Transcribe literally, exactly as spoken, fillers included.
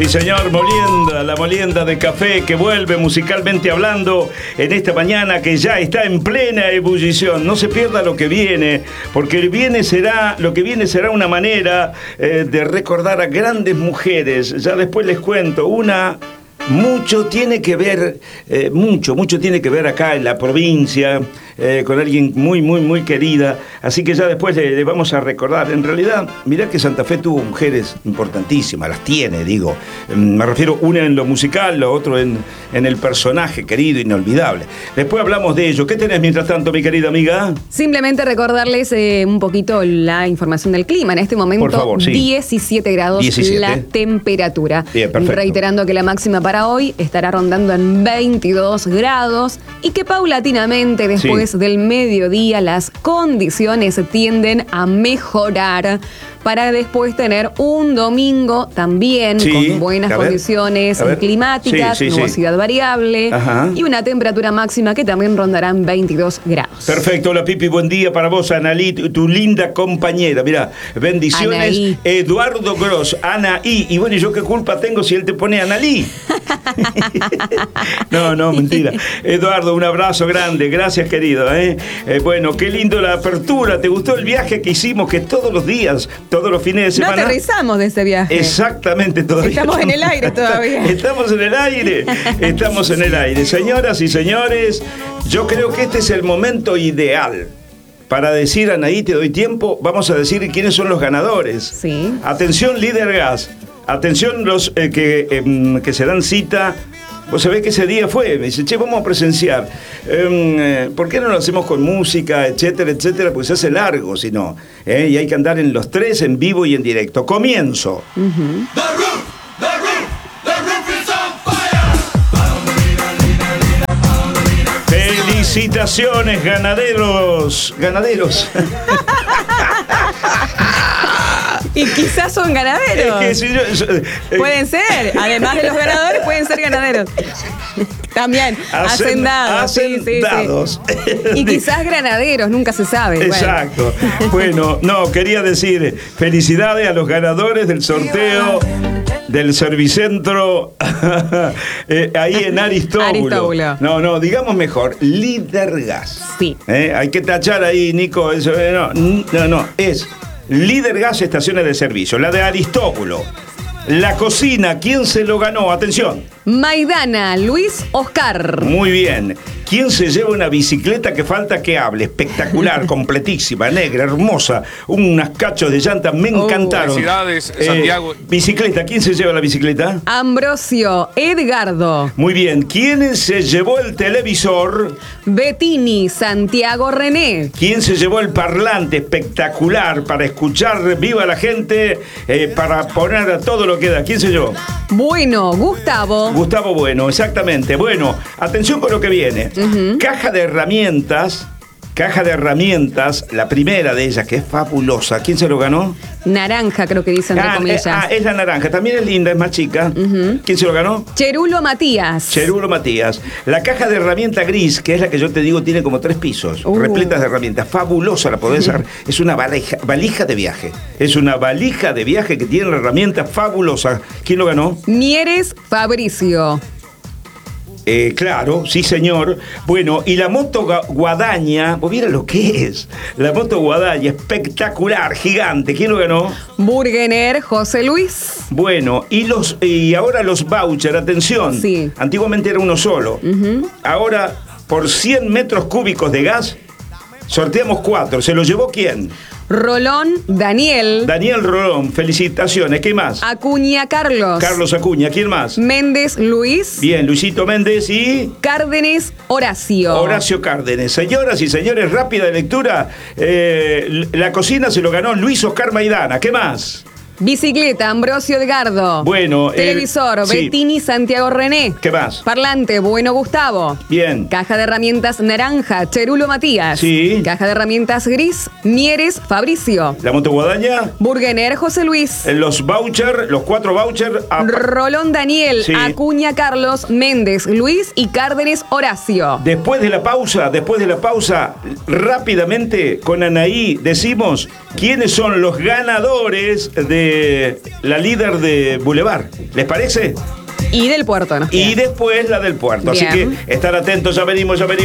Sí, señor, molienda, la molienda de café que vuelve musicalmente hablando en esta mañana que ya está en plena ebullición. No se pierda lo que viene, porque el viene será, lo que viene será una manera eh, de recordar a grandes mujeres. Ya después les cuento, una... Mucho tiene que ver, eh, mucho, mucho tiene que ver acá en la provincia, eh, con alguien muy, muy, muy querida. Así que ya después le, le vamos a recordar. En realidad, mirá que Santa Fe tuvo mujeres importantísimas, las tiene, digo. Me refiero una en lo musical, lo otro en, en el personaje querido, inolvidable. Después hablamos de ello. ¿Qué tenés mientras tanto, mi querida amiga? Simplemente recordarles eh, un poquito la información del clima. En este momento, por favor, sí. diecisiete grados diecisiete. La temperatura. Bien, perfecto. Reiterando que la máxima para Para hoy estará rondando en veintidós grados y que paulatinamente después sí. del mediodía las condiciones tienden a mejorar para después tener un domingo también sí. con buenas condiciones climáticas, sí, sí, nubosidad sí. variable. Ajá. Y una temperatura máxima que también rondará en veintidós grados. Perfecto, hola Pipi, buen día para vos, Analí, tu, tu linda compañera. Mirá, bendiciones. Anaí. Eduardo Gross, Anaí. Y bueno, ¿y yo qué culpa tengo si él te pone Analí? No, no, mentira. Eduardo, un abrazo grande, gracias querido. ¿eh? Eh, bueno, qué lindo la apertura. ¿Te gustó el viaje que hicimos? Que todos los días, todos los fines de semana. No aterrizamos de ese viaje. Exactamente, todavía. Estamos en el aire todavía. Estamos en el aire, estamos en el aire. Señoras y señores, yo creo que este es el momento ideal para decir, Anaí, te doy tiempo, vamos a decir quiénes son los ganadores. Sí. Atención, líder gas. Atención los eh, que, eh, que se dan cita. Vos sabés que ese día fue, me dice, che, vamos a presenciar. Eh, ¿Por qué no lo hacemos con música, etcétera, etcétera? Pues se hace largo, si no. ¿eh? Y hay que andar en los tres, en vivo y en directo. Comienzo. Uh-huh. Felicitaciones, ganaderos. Ganaderos. Y quizás son ganaderos. Es que si yo, yo, eh, pueden ser, además de los ganadores, pueden ser ganaderos. También, Hacen, hacendados. Hacendados. Sí, sí, sí. Y quizás granaderos, nunca se sabe. Exacto. Bueno, no, quería decir felicidades a los ganadores del sorteo del Servicentro eh, ahí en Aristóbulo. Aristóbulo. No, no, digamos mejor, Líder Gas. Sí. ¿Eh? Hay que tachar ahí, Nico, eso, eh, no, no, no, es Líder Gas Estaciones de Servicio, la de Aristóbulo. La cocina, ¿quién se lo ganó? Atención. Maidana, Luis Oscar. Muy bien. ¿Quién se lleva una bicicleta que falta que hable? Espectacular, completísima, negra, hermosa. Unas cachos de llanta, me encantaron. Felicidades, eh, Santiago. Bicicleta, ¿quién se lleva la bicicleta? Ambrosio Edgardo. Muy bien. ¿Quién se llevó el televisor? Bettini, Santiago René. ¿Quién se llevó el parlante espectacular para escuchar viva la gente, eh, para poner a todo lo que da? ¿Quién se llevó? Bueno, Gustavo. Gustavo Bueno, exactamente. Bueno, atención con lo que viene. Uh-huh. Caja de herramientas. Caja de herramientas, la primera de ellas, que es fabulosa. ¿Quién se lo ganó? Naranja, creo que dicen, entre ah, comillas. Ah, es la naranja. También es linda, es más chica. Uh-huh. ¿Quién se lo ganó? Cherulo Matías. Cherulo Matías. La caja de herramienta gris, que es la que yo te digo, tiene como tres pisos, uh. repletas de herramientas. Fabulosa, la podés hacer. Es una valija, valija de viaje. Es una valija de viaje que tiene herramientas fabulosas. ¿Quién lo ganó? Mieres Fabricio. Eh, claro, sí señor. Bueno, y la moto guadaña, vos vieron lo que es. La moto guadaña, espectacular, gigante. ¿Quién lo ganó? Burgener José Luis. Bueno, y los y ahora los vouchers, atención. Sí. Antiguamente era uno solo. Uh-huh. Ahora, por cien metros cúbicos de gas, sorteamos cuatro. ¿Se lo llevó quién? Rolón Daniel. Daniel Rolón, felicitaciones. ¿Qué más? Acuña Carlos. Carlos Acuña. ¿Quién más? Méndez Luis. Bien, Luisito Méndez y... Cárdenes Horacio. Horacio Cárdenes. Señoras y señores, rápida lectura. Eh, la cocina se lo ganó Luis Oscar Maidana. ¿Qué más? Bicicleta, Ambrosio Edgardo. Bueno. Televisor, el, Bettini, sí. Santiago René. ¿Qué más? Parlante, Bueno Gustavo. Bien. Caja de herramientas naranja, Cherulo Matías. Sí. Caja de herramientas gris, Mieres Fabricio. La moto guadaña. Burgener José Luis. Los vouchers, los cuatro vouchers. A... Rolón Daniel, sí. Acuña Carlos, Méndez Luis y Cárdenes Horacio. Después de la pausa, después de la pausa, rápidamente con Anaí decimos quiénes son los ganadores de eh, la líder de Boulevard. ¿Les parece? Y del puerto, ¿no? Y después la del puerto. Así Bien. que estar atentos, ya venimos, ya venimos.